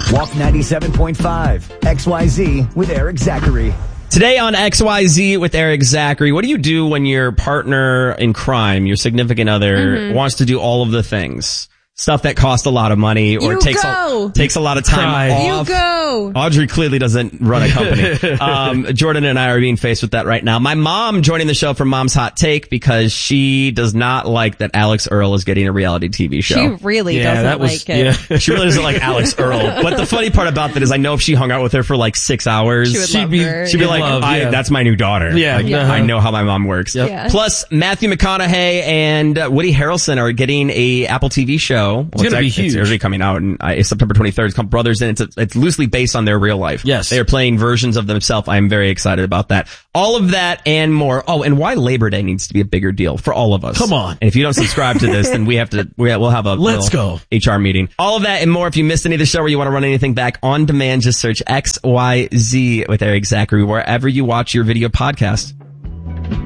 Walk 97.5, XYZ with Eric Zachary. Today on XYZ with Eric Zachary, what do you do when your partner in crime, your significant other, wants to do all of the things? Stuff that costs a lot of money or takes a lot of time off. You go. Audrey clearly doesn't run a company. Jordan and I are being faced with that right now. My mom joining the show from Mom's Hot Take because she does not like that Alex Earl is getting a reality TV show. She really doesn't like it. Yeah. She really doesn't like Alex Earl. But the funny part about that is I know if she hung out with her for like 6 hours, she'd be like, that's my new daughter. Yeah. Like, I know how my mom works. Yep. Yeah. Plus, Matthew McConaughey and Woody Harrelson are getting a Apple TV show. It's going to be huge. It's already coming out in September 23rd. It's called Brothers, and it's loosely based on their real life. Yes. They are playing versions of themselves. I am very excited about that. All of that and more. Oh, and why Labor Day needs to be a bigger deal for all of us. Come on. And if you don't subscribe to this, then we'll have a Let's go HR meeting. All of that and more. If you missed any of the show or you want to run anything back on demand, just search XYZ with Eric Zachary wherever you watch your video podcast.